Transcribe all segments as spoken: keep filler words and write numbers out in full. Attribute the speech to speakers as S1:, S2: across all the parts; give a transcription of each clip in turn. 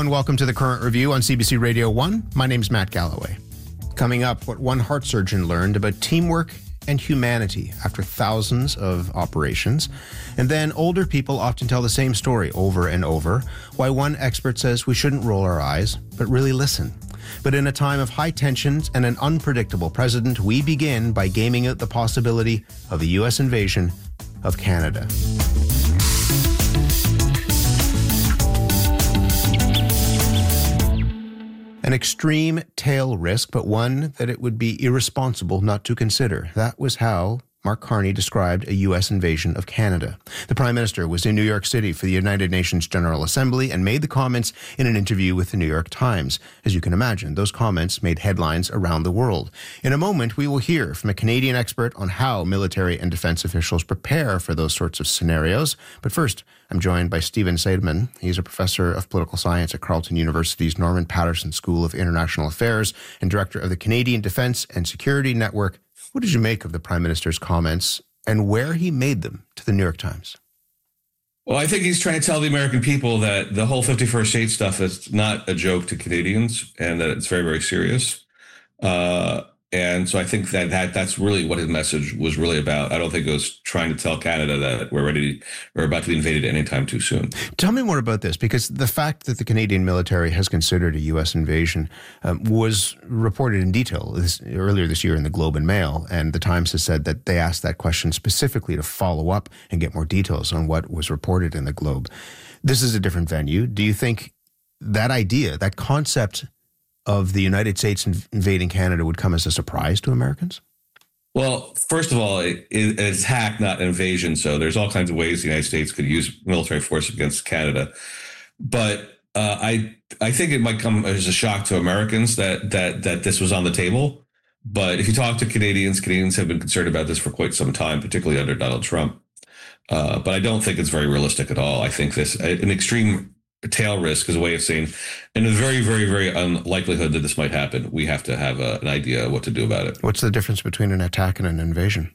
S1: everyone. Welcome to the Current Review on C B C Radio one. My name's Matt Galloway. Coming up, what one heart surgeon learned about teamwork and humanity after thousands of operations. And then older people often tell the same story over and over. Why one expert says we shouldn't roll our eyes, but really listen. But in a time of high tensions and an unpredictable president, we begin by gaming out the possibility of a U S invasion of Canada. An extreme tail risk, but one that it would be irresponsible not to consider. That was how Mark Carney described a U S invasion of Canada. The Prime Minister was in New York City for the United Nations General Assembly and made the comments in an interview with the New York Times. As you can imagine, those comments made headlines around the world. In a moment, we will hear from a Canadian expert on how military and defense officials prepare for those sorts of scenarios. But first, I'm joined by Stephen Seideman. He's a professor of political science at Carleton University's Norman Paterson School of International Affairs and director of the Canadian Defense and Security Network. What did you make of the Prime Minister's comments and where he made them to the New York Times?
S2: Well, I think he's trying to tell the American people that the whole fifty-first state stuff is not a joke to Canadians and that it's very, very serious. Uh, and so I think that, that that's really what his message was really about. I don't think it was trying to tell Canada that we're ready, to, we're about to be invaded anytime too soon.
S1: Tell me more about this, because the fact that the Canadian military has considered a U S invasion um, was reported in detail this, earlier this year in the Globe and Mail, and the Times has said that they asked that question specifically to follow up and get more details on what was reported in the Globe. This is a different venue. Do you think that idea, that concept of the United States invading Canada would come as a surprise to Americans?
S2: Well, first of all, it, it, it's attack, not an invasion. So there's all kinds of ways the United States could use military force against Canada. But uh, I I think it might come as a shock to Americans that that that this was on the table. But if you talk to Canadians, Canadians have been concerned about this for quite some time, particularly under Donald Trump. Uh, but I don't think it's very realistic at all. I think this an extreme tail risk is a way of saying, in a very, very, very unlikelihood that this might happen, we have to have a, an idea of what to do about it.
S1: What's the difference between an attack and an invasion?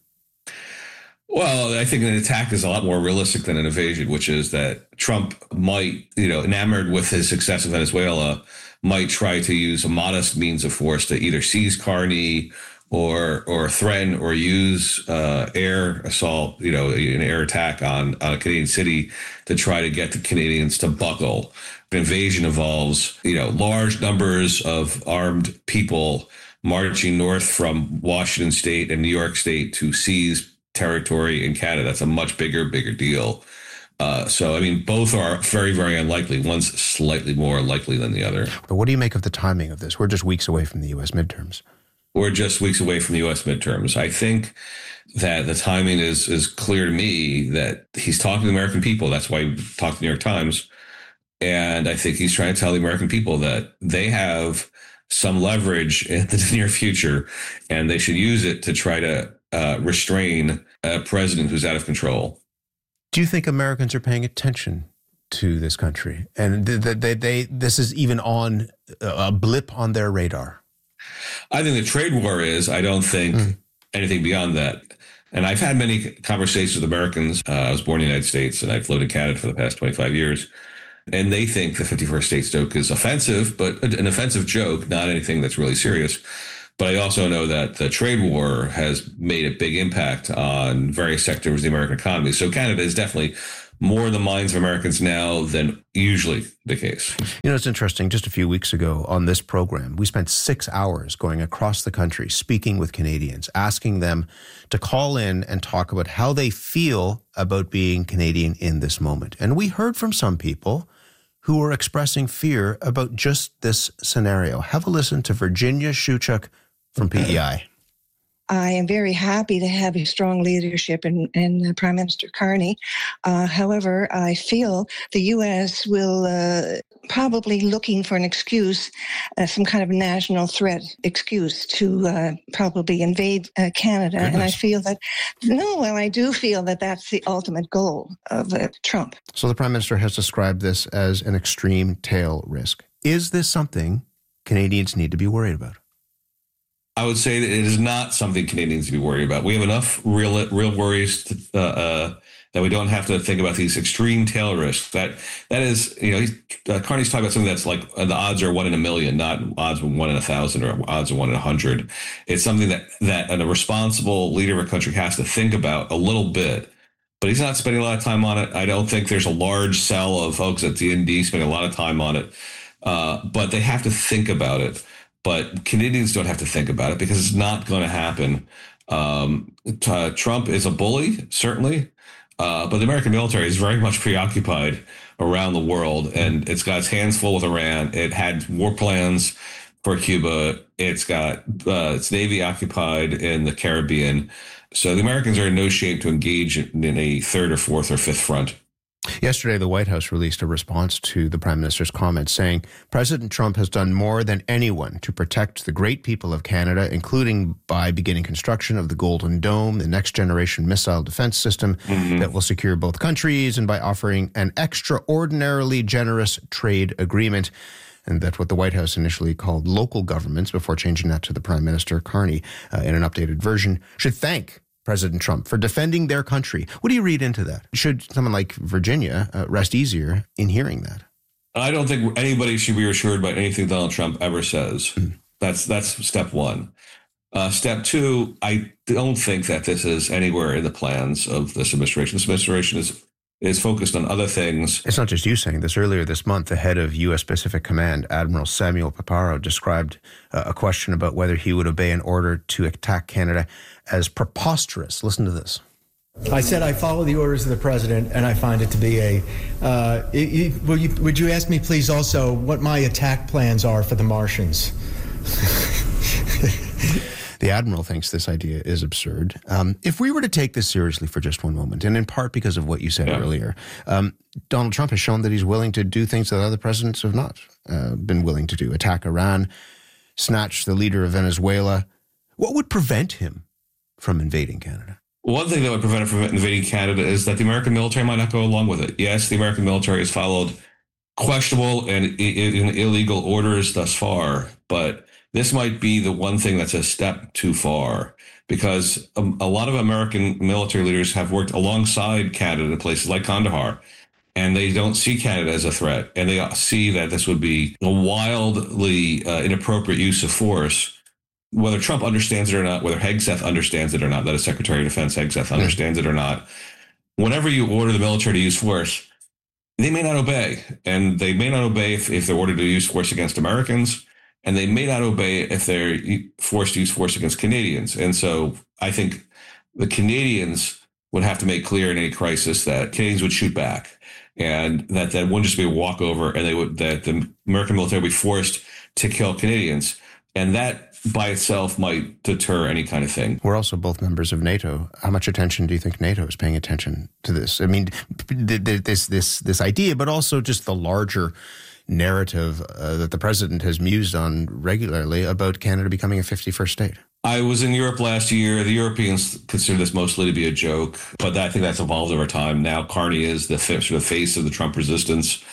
S2: Well, I think an attack is a lot more realistic than an invasion, which is that Trump might, you know, enamored with his success in Venezuela, might try to use a modest means of force to either seize Carney or or threaten or use uh, air assault, you know, an air attack on, on a Canadian city to try to get the Canadians to buckle. An invasion involves, you know, large numbers of armed people marching north from Washington State and New York State to seize territory in Canada. That's a much bigger, bigger deal. Uh, so, I mean, both are very, very unlikely. One's slightly more likely than the other.
S1: But what do you make of the timing of this? We're just weeks away from the U S midterms.
S2: We're just weeks away from the U S midterms. I think that the timing is is clear to me that he's talking to the American people. That's why he talked to the New York Times. And I think he's trying to tell the American people that they have some leverage in the near future, and they should use it to try to uh, restrain a president who's out of control.
S1: Do you think Americans are paying attention to this country? And they, they, they, this is even on a blip on their radar?
S2: I think the trade war is. I don't think mm. anything beyond that. And I've had many conversations with Americans. Uh, I was born in the United States, and I've lived in Canada for the past twenty-five years. And they think the fifty-first state joke is offensive, but an offensive joke, not anything that's really serious. But I also know that the trade war has made a big impact on various sectors of the American economy. So Canada is definitely more in the minds of Americans now than usually the case.
S1: You know, it's interesting. Just a few weeks ago on this program, we spent six hours going across the country, speaking with Canadians, asking them to call in and talk about how they feel about being Canadian in this moment. And we heard from some people who were expressing fear about just this scenario. Have a listen to Virginia Shuchuk from P E I.
S3: I am very happy to have a strong leadership in, in uh, Prime Minister Carney. Uh, however, I feel the U S will uh, probably looking for an excuse, uh, some kind of national threat excuse to uh, probably invade uh, Canada. Goodness. And I feel that, no, well, I do feel that that's the ultimate goal of uh, Trump.
S1: So the Prime Minister has described this as an extreme tail risk. Is this something Canadians need to be worried about?
S2: I would say that it is not something Canadians to be worried about. We have enough real real worries to, uh, uh, that we don't have to think about these extreme tail risks. That that is, you know, he's, uh, Carney's talking about something that's like uh, the odds are one in a million, not odds of one in a thousand or odds of one in a hundred. It's something that that a responsible leader of a country has to think about a little bit. But he's not spending a lot of time on it. I don't think there's a large cell of folks at D N D spending a lot of time on it. Uh, but they have to think about it. But Canadians don't have to think about it because it's not going to happen. Um, uh, Trump is a bully, certainly. Uh, but the American military is very much preoccupied around the world, and it's got its hands full with Iran. It had war plans for Cuba. It's got uh, its Navy occupied in the Caribbean. So the Americans are in no shape to engage in a third or fourth or fifth front.
S1: Yesterday, the White House released a response to the Prime Minister's comments saying President Trump has done more than anyone to protect the great people of Canada, including by beginning construction of the Golden Dome, the next generation missile defense system mm-hmm. that will secure both countries, and by offering an extraordinarily generous trade agreement. And that's what the White House initially called local governments before changing that to the Prime Minister, Carney, uh, in an updated version, should thank President Trump for defending their country. What do you read into that? Should someone like Virginia uh, rest easier in hearing that?
S2: I don't think anybody should be reassured by anything Donald Trump ever says. Mm. That's that's step one. Uh, step two, I don't think that this is anywhere in the plans of this administration. This administration is is focused on other things.
S1: It's not just you saying this. Earlier this month, the head of U S Pacific Command, Admiral Samuel Paparo, described uh, a question about whether he would obey an order to attack Canada as preposterous. Listen to this.
S4: I said I follow the orders of the president, and I find it to be a... Uh, it, it, will you, would you ask me, please, also what my attack plans are for the Martians?
S1: The Admiral thinks this idea is absurd. Um, if we were to take this seriously for just one moment, and in part because of what you said yeah. earlier, um, Donald Trump has shown that he's willing to do things that other presidents have not uh, been willing to do. Attack Iran, snatch the leader of Venezuela. What would prevent him from invading Canada?
S2: One thing that would prevent him from invading Canada is that the American military might not go along with it. Yes, the American military has followed questionable and I- I- illegal orders thus far, but this might be the one thing that's a step too far, because a, a lot of American military leaders have worked alongside Canada in places like Kandahar, and they don't see Canada as a threat. And they see that this would be a wildly uh, inappropriate use of force, whether Trump understands it or not, whether Hegseth understands it or not, that is Secretary of Defense Hegseth understands it or not. Whenever you order the military to use force, they may not obey, and they may not obey if, if they're ordered to use force against Americans. And they may not obey if they're forced to use force against Canadians. And so I think the Canadians would have to make clear in any crisis that Canadians would shoot back, and that that wouldn't just be a walkover, and they would that the American military would be forced to kill Canadians. And that by itself might deter any kind of thing.
S1: We're also both members of NATO. How much attention do you think NATO is paying attention to this? I mean, this this this idea, but also just the larger narrative uh, that the president has mused on regularly about Canada becoming a fifty-first state.
S2: I was in Europe last year. The Europeans consider this mostly to be a joke, but I think that's evolved over time. Now Carney is the sort of face of the Trump resistance,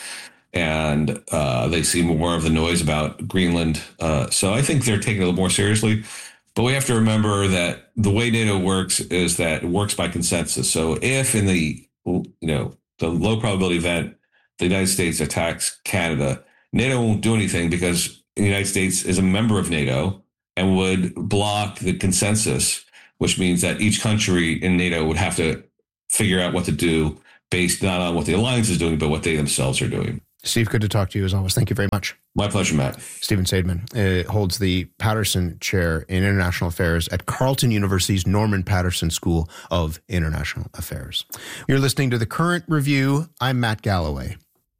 S2: and uh, they see more of the noise about Greenland. Uh, so I think they're taking it a little more seriously. But we have to remember that the way NATO works is that it works by consensus. So if in the you know the low probability event the United States attacks Canada, NATO won't do anything because the United States is a member of NATO and would block the consensus, which means that each country in NATO would have to figure out what to do based not on what the alliance is doing, but what they themselves are doing.
S1: Steve, good to talk to you as always. Thank you very much.
S2: My pleasure, Matt.
S1: Stephen Saidman uh, holds the Patterson Chair in International Affairs at Carleton University's Norman Patterson School of International Affairs. You're listening to The Current Review. I'm Matt Galloway.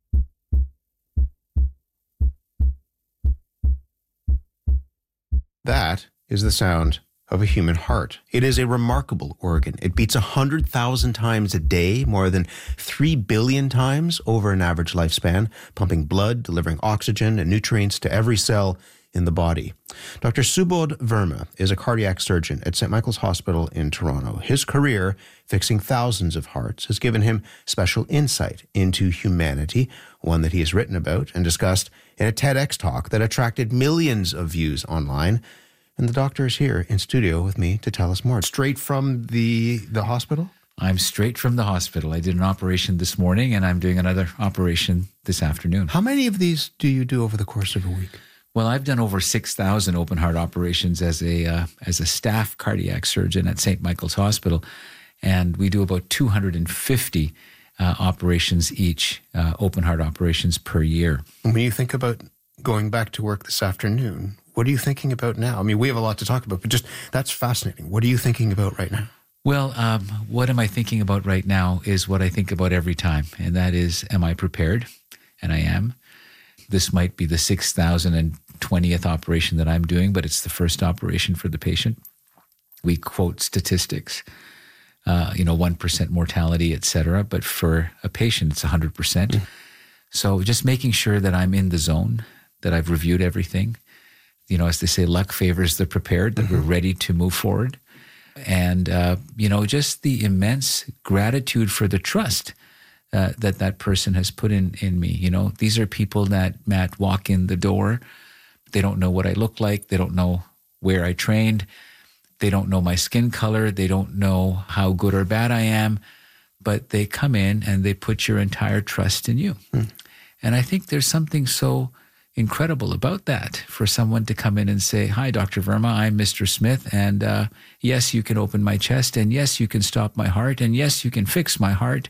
S1: That is the sound of a human heart. It is a remarkable organ. It beats one hundred thousand times a day, more than three billion times over an average lifespan, pumping blood, delivering oxygen and nutrients to every cell in the body. Doctor Subodh Verma is a cardiac surgeon at Saint Michael's Hospital in Toronto. His career, fixing thousands of hearts, has given him special insight into humanity, one that he has written about and discussed in a TEDx talk that attracted millions of views online. And the doctor is here in studio with me to tell us more. Straight from the, the hospital?
S5: I'm straight from the hospital. I did an operation this morning, and I'm doing another operation this afternoon.
S1: How many of these do you do over the course of a week?
S5: Well, I've done over six thousand open heart operations as a uh, as a staff cardiac surgeon at Saint Michael's Hospital, and we do about two hundred fifty uh, operations each, uh, open heart operations per year.
S1: When you think about going back to work this afternoon, what are you thinking about now? I mean, we have a lot to talk about, but just that's fascinating. What are you thinking about right now?
S5: Well, um, what am I thinking about right now is what I think about every time, and that is, am I prepared? And I am. This might be the six thousand twentieth operation that I'm doing, but it's the first operation for the patient. We quote statistics, uh, you know, one percent mortality, et cetera. But for a patient, it's one hundred percent. Mm. So just making sure that I'm in the zone, that I've reviewed everything. You know, as they say, luck favors the prepared, that mm-hmm. we're ready to move forward. And, uh, you know, just the immense gratitude for the trust Uh, that that person has put in, in me. You know, these are people that, Matt, walk in the door. They don't know what I look like. They don't know where I trained. They don't know my skin color. They don't know how good or bad I am. But they come in and they put your entire trust in you. Hmm. And I think there's something so incredible about that, for someone to come in and say, hi, Doctor Verma, I'm Mister Smith. And uh, yes, you can open my chest. And yes, you can stop my heart. And yes, you can fix my heart.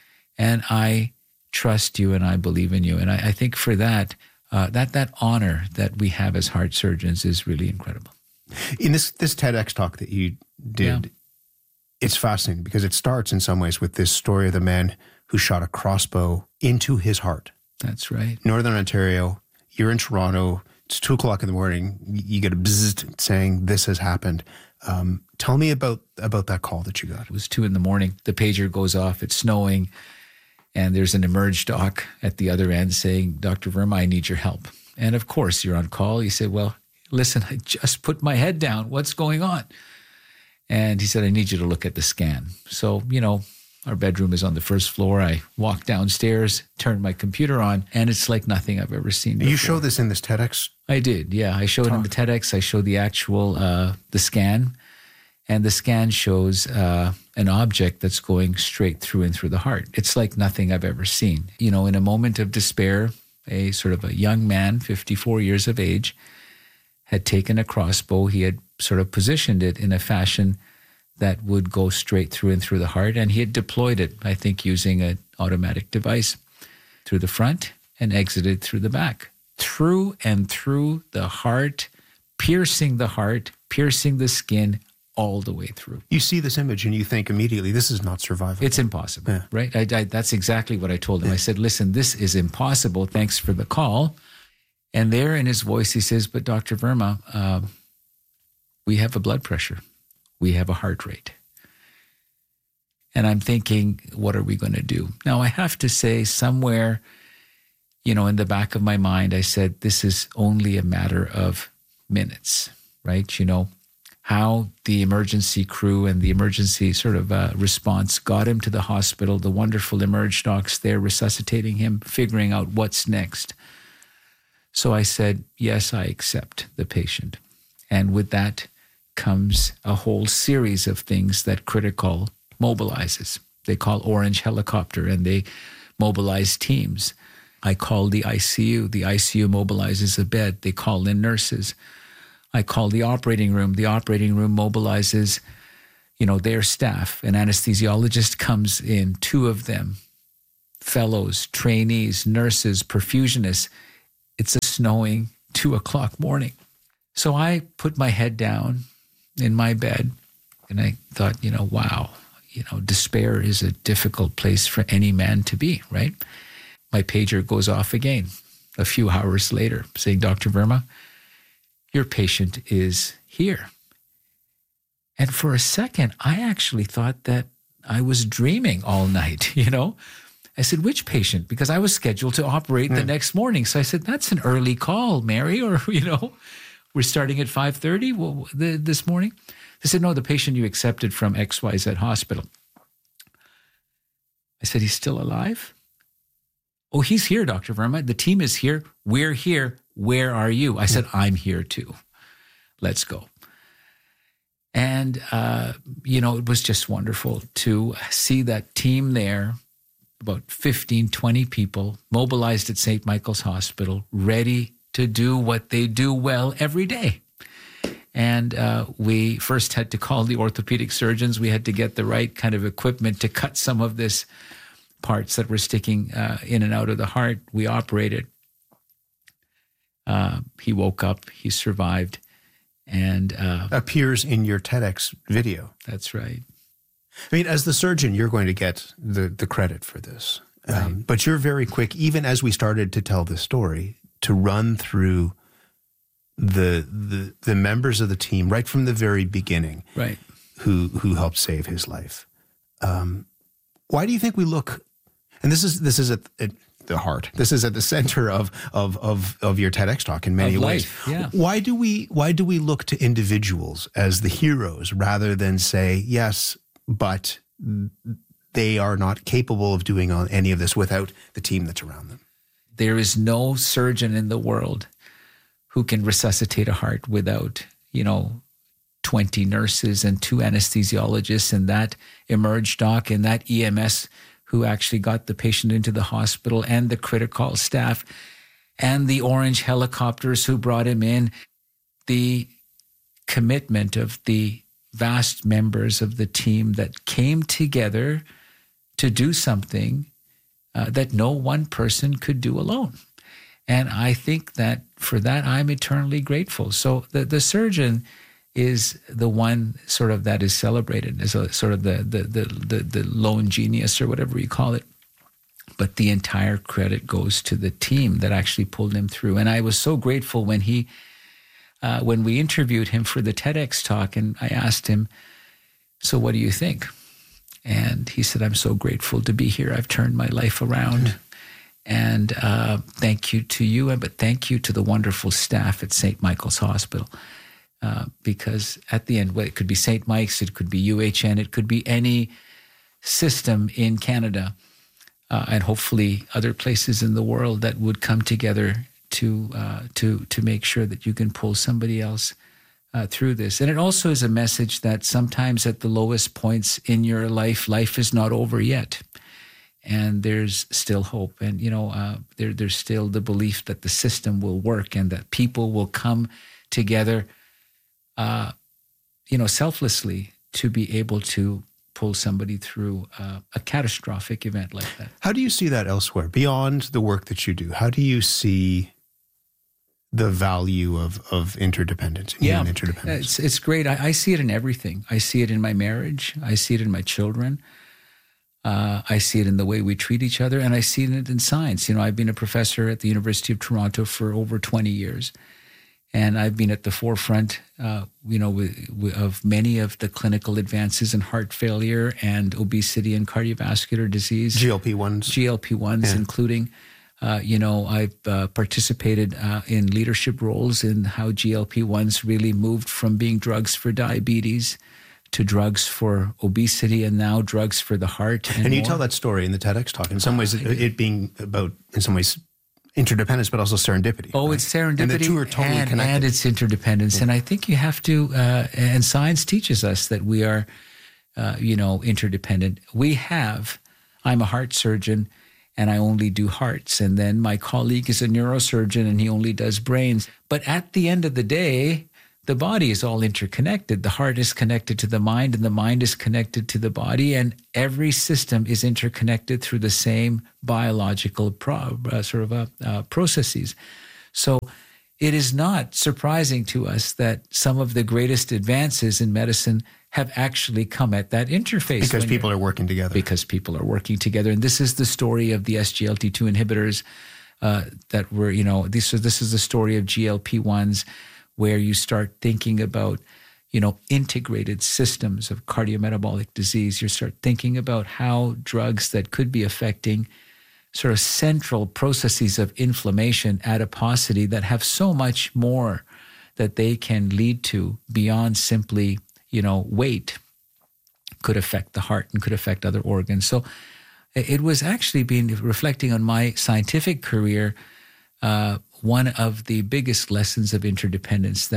S5: And I trust you and I believe in you. And I, I think for that, uh, that that honor that we have as heart surgeons is really incredible.
S1: In this this TEDx talk that you did, yeah. It's fascinating because it starts in some ways with this story of the man who shot a crossbow into his heart.
S5: That's right.
S1: Northern Ontario, you're in Toronto, it's two o'clock in the morning, you get a bzzzt saying this has happened. Um, tell me about, about that call that you got.
S5: It was two in the morning. The pager goes off, it's snowing. And there's an emerge doc at the other end saying, Doctor Verma, I need your help. And of course, you're on call. You say, well, listen, I just put my head down. What's going on? And he said, I need you to look at the scan. So, you know, our bedroom is on the first floor. I walk downstairs, turn my computer on, and it's like nothing I've ever seen before.
S1: You show this in this TEDx?
S5: I did, yeah. I showed it in the TEDx. I showed the actual, uh, the scan. And the scan shows uh, an object that's going straight through and through the heart. It's like nothing I've ever seen. You know, in a moment of despair, a sort of a young man, fifty-four years of age, had taken a crossbow. He had sort of positioned it in a fashion that would go straight through and through the heart. And he had deployed it, I think, using an automatic device through the front and exited through the back. Through and through the heart, piercing the heart, piercing the skin, all the way through.
S1: You see this image and you think immediately, this is not survivable.
S5: It's impossible, yeah. Right? I, I, that's exactly what I told him. Yeah. I said, listen, this is impossible. Thanks for the call. And there in his voice, he says, but Doctor Verma, uh, we have a blood pressure. We have a heart rate. And I'm thinking, what are we going to do? Now, I have to say somewhere, you know, in the back of my mind, I said, this is only a matter of minutes, right? You know, how the emergency crew and the emergency sort of uh, response got him to the hospital, the wonderful emerge docs there resuscitating him, figuring out what's next. So I said, yes, I accept the patient. And with that comes a whole series of things that Critical mobilizes. They call Orange Helicopter and they mobilize teams. I call the I C U. The I C U mobilizes a bed. They call in nurses. I call the operating room. The operating room mobilizes, you know, their staff. An anesthesiologist comes in, two of them, fellows, trainees, nurses, perfusionists. It's a snowing two o'clock morning. So I put my head down in my bed and I thought, you know, wow, you know, despair is a difficult place for any man to be, right? My pager goes off again a few hours later saying, Doctor Verma, your patient is here. And for a second, I actually thought that I was dreaming all night, you know? I said, which patient? Because I was scheduled to operate mm. the next morning. So I said, that's an early call, Mary, or, you know, we're starting at five thirty well, the, this morning. They said, no, the patient you accepted from X Y Z hospital. I said, he's still alive? Oh, he's here, Doctor Verma. The team is here. We're here. Where are you? I said, I'm here too. Let's go. And, uh, you know, it was just wonderful to see that team there, about fifteen, twenty people mobilized at Saint Michael's Hospital, ready to do what they do well every day. And uh, we first had to call the orthopedic surgeons. We had to get the right kind of equipment to cut some of this parts that were sticking uh, in and out of the heart. We operated. Uh, he woke up. He survived. And uh,
S1: appears in your TEDx video.
S5: That's right.
S1: I mean, as the surgeon, you're going to get the, the credit for this.
S5: Right.
S1: Um, but you're very quick, even as we started to tell this story, to run through the the the members of the team right from the very beginning,
S5: right,
S1: who who helped save his life. Um, why do you think we look? And this is this is at, at the heart. This is at the center of of of of your TEDx talk in many
S5: of
S1: ways.
S5: Life, yeah.
S1: Why do we why do we look to individuals as the heroes rather than say yes, but they are not capable of doing any of this without the team that's around them?
S5: There is no surgeon in the world who can resuscitate a heart without, you know, twenty nurses and two anesthesiologists and that emerge doc and that E M S who actually got the patient into the hospital and the critical staff and the orange helicopters who brought him in. The commitment of the vast members of the team that came together to do something uh, that no one person could do alone. And I think that for that, I'm eternally grateful. So the, the surgeon is the one sort of that is celebrated as a sort of the, the, the, the, the lone genius or whatever you call it. But the entire credit goes to the team that actually pulled him through. And I was so grateful when he, uh, when we interviewed him for the TEDx talk, and I asked him, so what do you think? And he said, I'm so grateful to be here. I've turned my life around. Mm-hmm. And uh, thank you to you, but thank you to the wonderful staff at Saint Michael's Hospital. Uh, because at the end, well, it could be Saint Mike's, it could be U H N, it could be any system in Canada, uh, and hopefully other places in the world that would come together to uh, to to make sure that you can pull somebody else uh, through this. And it also is a message that sometimes at the lowest points in your life, life is not over yet. And there's still hope. And, you know, uh, there, there's still the belief that the system will work and that people will come together, uh, you know, selflessly to be able to pull somebody through uh, a catastrophic event like that.
S1: How do you see that elsewhere, beyond the work that you do? How do you see the value of, of interdependence,
S5: yeah,
S1: human interdependence?
S5: It's, it's great. I, I see it in everything. I see it in my marriage. I see it in my children. Uh, I see it in the way we treat each other, and I see it in science. You know, I've been a professor at the University of Toronto for over twenty years, and I've been at the forefront, uh, you know, with, with, of many of the clinical advances in heart failure and obesity and cardiovascular disease.
S1: G L P ones.
S5: G L P ones, yeah. including, uh, you know, I've uh, participated uh, in leadership roles in how G L P ones really moved from being drugs for diabetes to drugs for obesity, and now drugs for the heart. And,
S1: and you
S5: more.
S1: tell that story in the TEDx talk. In some ways, it, it being about, in some ways, interdependence, but also serendipity.
S5: Oh,
S1: right?
S5: it's serendipity.
S1: And the two are totally
S5: and,
S1: connected.
S5: And it's interdependence. Yeah. And I think you have to, uh, and science teaches us that we are, uh, you know, interdependent. We have, I'm a heart surgeon, and I only do hearts. And then my colleague is a neurosurgeon, and he only does brains. But at the end of the day, the body is all interconnected. The heart is connected to the mind, and the mind is connected to the body, and every system is interconnected through the same biological pro, uh, sort of uh, uh, processes. So it is not surprising to us that some of the greatest advances in medicine have actually come at that interface.
S1: Because people are working together.
S5: Because people are working together. And this is the story of the S G L T two inhibitors uh, that were, you know, this is, this is the story of G L P ones, where you start thinking about, you know, integrated systems of cardiometabolic disease. You start thinking about how drugs that could be affecting sort of central processes of inflammation, adiposity, that have so much more that they can lead to beyond simply, you know, weight, could affect the heart and could affect other organs. So it was actually been reflecting on my scientific career, uh, one of the biggest lessons of interdependence, that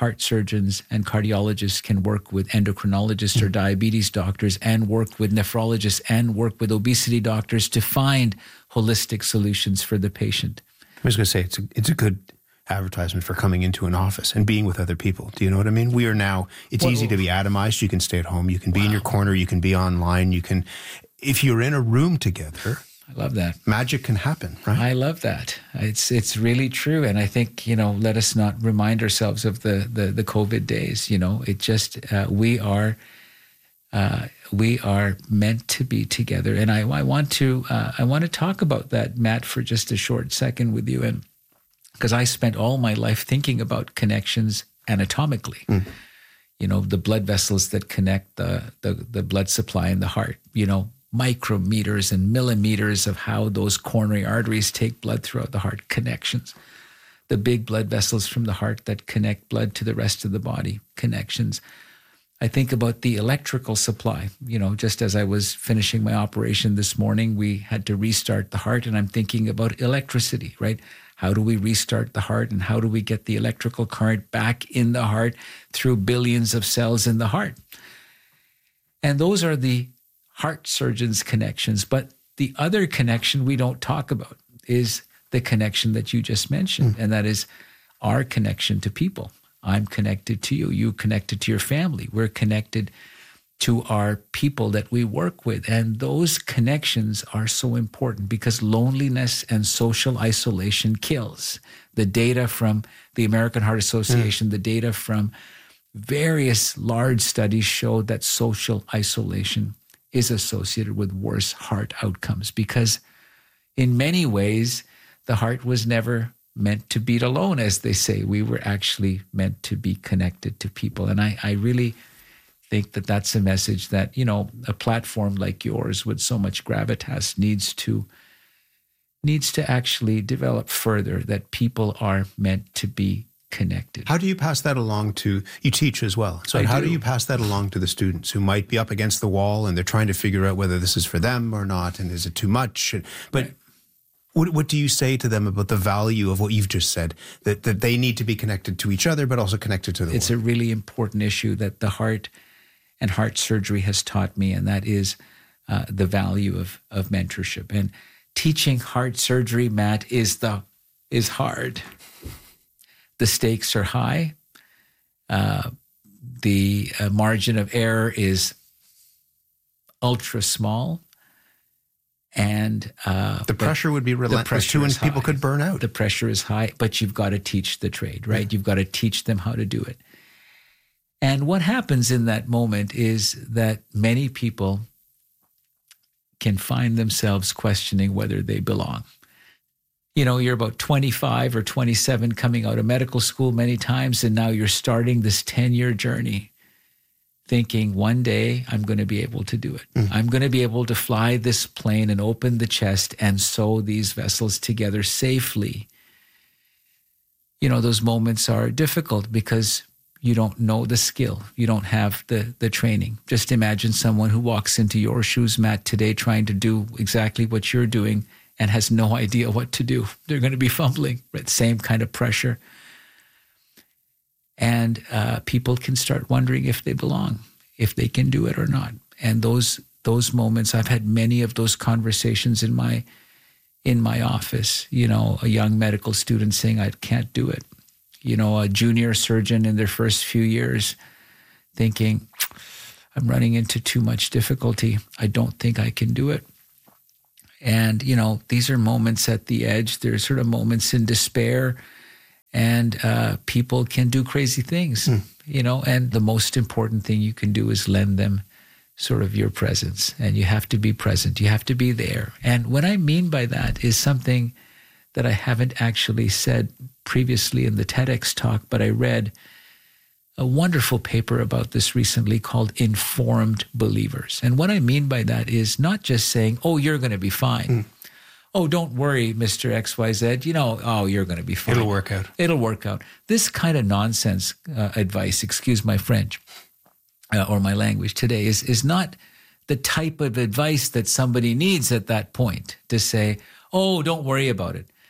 S5: heart surgeons and cardiologists can work with endocrinologists or diabetes doctors and work with nephrologists and work with obesity doctors to find holistic solutions for the patient.
S1: I was going to say, it's a, it's a good advertisement for coming into an office and being with other people. Do you know what I mean? We are now, it's well, easy to be atomized. You can stay at home. You can be wow. in your corner. You can be online. You can, if you're in a room together,
S5: I love that.
S1: Magic can happen, right?
S5: I love that. It's it's really true. And I think, you know, let us not remind ourselves of the the, the COVID days. You know, it just, uh, we are, uh, we are meant to be together. And I, I want to, uh, I want to talk about that, Matt, for just a short second with you. And because I spent all my life thinking about connections anatomically. Mm. You know, the blood vessels that connect the, the the blood supply in the heart, you know, micrometers and millimeters of how those coronary arteries take blood throughout the heart, connections. The big blood vessels from the heart that connect blood to the rest of the body, connections. I think about the electrical supply. You know, just as I was finishing my operation this morning, we had to restart the heart, and I'm thinking about electricity, right? How do we restart the heart, and how do we get the electrical current back in the heart through billions of cells in the heart? And those are the heart surgeons' connections. But the other connection we don't talk about is the connection that you just mentioned, mm. and that is our connection to people. I'm connected to you. You connected to your family. We're connected to our people that we work with. And those connections are so important because loneliness and social isolation kills. The data from the American Heart Association, mm. the data from various large studies show that social isolation is associated with worse heart outcomes because in many ways, the heart was never meant to beat alone, as they say. We were actually meant to be connected to people. And I, I really think that that's a message that, you know, a platform like yours with so much gravitas needs to needs to actually develop further, that people are meant to be connected.
S1: How do you pass that along to, you teach as well, so I how do. do you pass that along to the students who might be up against the wall and they're trying to figure out whether this is for them or not, and is it too much? But right. what, what do you say to them about the value of what you've just said, that, that they need to be connected to each other but also connected to the
S5: It's
S1: world?
S5: a really important issue that the heart and heart surgery has taught me, and that is uh, the value of, of mentorship. And teaching heart surgery, Matt, is the is hard. The stakes are high. Uh, the uh, margin of error is ultra small. And uh,
S1: the pressure would be relentless too, and people could burn out.
S5: The pressure is high, but you've got to teach the trade, right? Yeah. You've got to teach them how to do it. And what happens in that moment is that many people can find themselves questioning whether they belong. You know, you're about twenty-five or twenty-seven coming out of medical school many times, and now you're starting this ten-year journey thinking one day I'm going to be able to do it. Mm. I'm going to be able to fly this plane and open the chest and sew these vessels together safely. You know, those moments are difficult because you don't know the skill. You don't have the the training. Just imagine someone who walks into your shoes, Matt, today trying to do exactly what you're doing and has no idea what to do. They're going to be fumbling, right? Same kind of pressure. And uh, people can start wondering if they belong, if they can do it or not. And those those moments, I've had many of those conversations in my in my office. You know, a young medical student saying, I can't do it. You know, a junior surgeon in their first few years thinking, I'm running into too much difficulty. I don't think I can do it. And, you know, these are moments at the edge. There's sort of moments in despair, and uh, people can do crazy things, mm. you know, and the most important thing you can do is lend them sort of your presence, and you have to be present. You have to be there. And what I mean by that is something that I haven't actually said previously in the TEDx talk, but I read a wonderful paper about this recently called Informed Believers. And what I mean by that is not just saying, oh, you're going to be fine. Mm. Oh, don't worry, Mister X Y Z. You know, oh, you're going to be fine.
S1: It'll work out.
S5: It'll work out. This kind of nonsense uh, advice, excuse my French uh, or my language today, is, is not the type of advice that somebody needs at that point to say, oh, don't worry about it.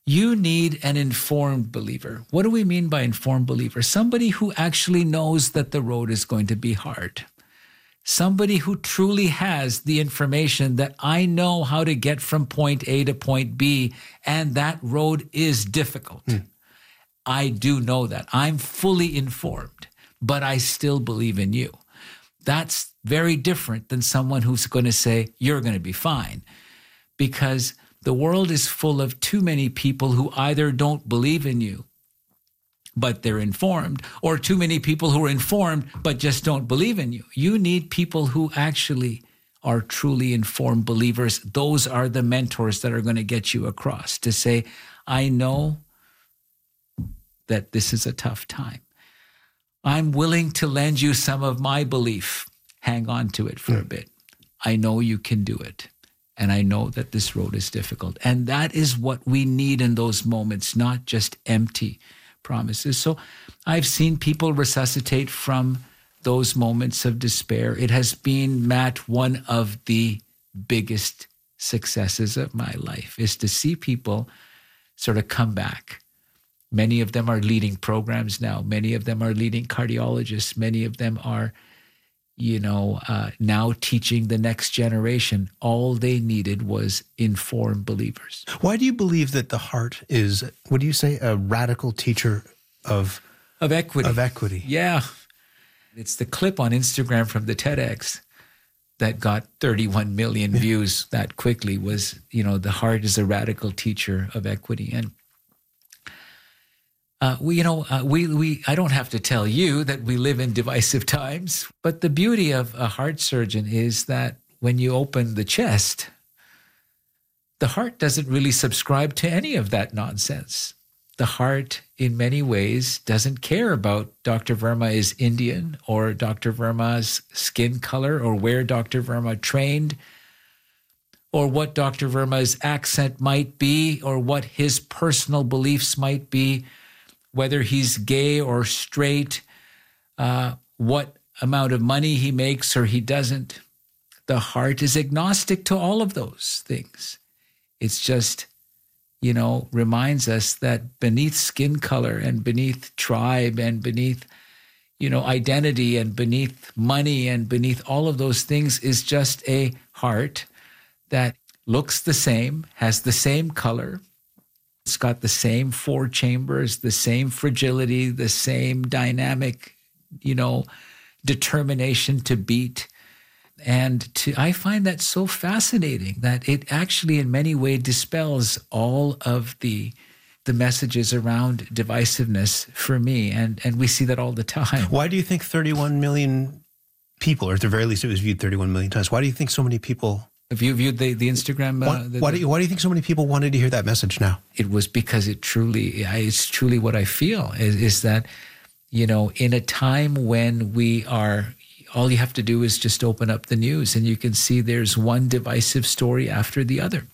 S5: You need an informed believer. What do we mean by informed believer? Somebody who actually knows that the road is going to be hard. Somebody who truly has the information that I know how to get from point A to point B, and that road is difficult. Mm. I do know that. I'm fully informed, but I still believe in you. That's very different than someone who's going to say, you're going to be fine. Because the world is full of too many people who either don't believe in you, but they're informed, or too many people who are informed, but just don't believe in you. You need people who actually are truly informed believers. Those are the mentors that are going to get you across to say, I know that this is a tough time. I'm willing to lend you some of my belief. Hang on to it for a bit. I know you can do it. And I know that this road is difficult. And that is what we need in those moments, not just empty promises. So I've seen people resuscitate from those moments of despair. It has been, Matt, one of the biggest successes of my life, is to see people sort of come back. Many of them are leading programs now. Many of them are leading cardiologists. Many of them are, you know, uh, now teaching the next generation. All they needed was informed believers.
S1: Why do you believe that the heart is, what do you say, a radical teacher of
S5: of equity?
S1: Of equity.
S5: Yeah. It's the clip on Instagram from the TEDx that got thirty-one million views that quickly was, you know, the heart is a radical teacher of equity. And Uh, we, you know, uh, we, we, I don't have to tell you that we live in divisive times, but the beauty of a heart surgeon is that when you open the chest, the heart doesn't really subscribe to any of that nonsense. The heart, in many ways, doesn't care about Doctor Verma is Indian or Doctor Verma's skin color or where Doctor Verma trained or what Doctor Verma's accent might be or what his personal beliefs might be, whether he's gay or straight, uh, what amount of money he makes or he doesn't. The heart is agnostic to all of those things. It's just, you know, reminds us that beneath skin color and beneath tribe and beneath, you know, identity and beneath money and beneath all of those things is just a heart that looks the same, has the same color. It's got the same four chambers, the same fragility, the same dynamic, you know, determination to beat. And to, I find that so fascinating that it actually in many ways dispels all of the the messages around divisiveness for me. And, and we see that all the time.
S1: Why do you think thirty-one million people, or at the very least it was viewed thirty-one million times, why do you think so many people...
S5: Have you viewed the, the Instagram? Uh,
S1: why,
S5: the,
S1: why, do you, why do you think so many people wanted to hear that message now?
S5: It was because it truly, it's truly what I feel is, is that, you know, in a time when we are, all you have to do is just open up the news and you can see there's one divisive story after the other.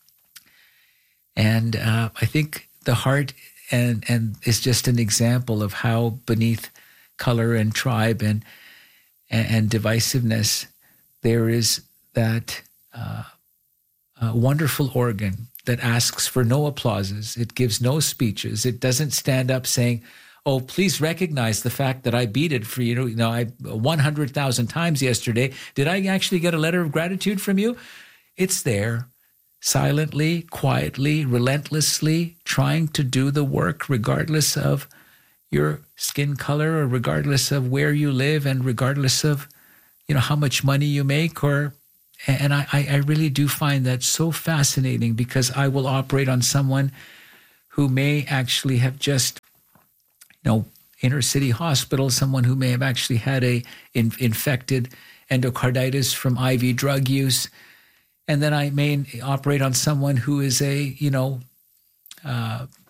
S5: And uh, I think the heart and, and is just an example of how beneath color and tribe and, and, and divisiveness, there is that Uh, a wonderful organ that asks for no applauses. It gives no speeches. It doesn't stand up saying, oh, please recognize the fact that I beat it for you. You know, I one hundred thousand times yesterday. Did I actually get a letter of gratitude from you? It's there, silently, quietly, relentlessly, trying to do the work regardless of your skin color or regardless of where you live and regardless of, you know, how much money you make or... And I, I really do find that so fascinating because I will operate on someone who may actually have just, you know, inner city hospital, someone who may have actually had a in, infected endocarditis from I V drug use. And then I may operate on someone who is a, you know, uh,